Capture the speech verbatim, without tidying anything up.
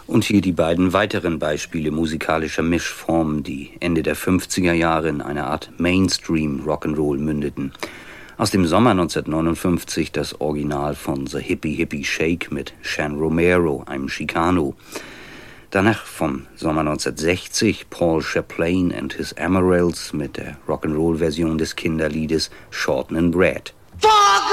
Und hier die beiden weiteren Beispiele musikalischer Mischformen, die Ende der fünfziger Jahre in eine Art Mainstream-Rock'n'Roll mündeten. Aus dem Sommer neunzehnhundertneunundfünfzig das Original von The Hippie Hippie Shake mit Shan Romero, einem Chicano. Danach vom Sommer neunzehnhundertsechzig Paul Chaplain and His Amarels mit der Rock'n'Roll-Version des Kinderliedes Shortnin' Bread.